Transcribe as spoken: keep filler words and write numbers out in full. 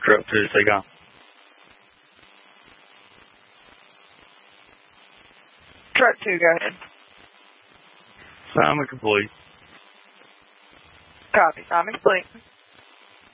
truck two to take off. Truck two, go ahead. Assignment complete. Copy. Assignment complete.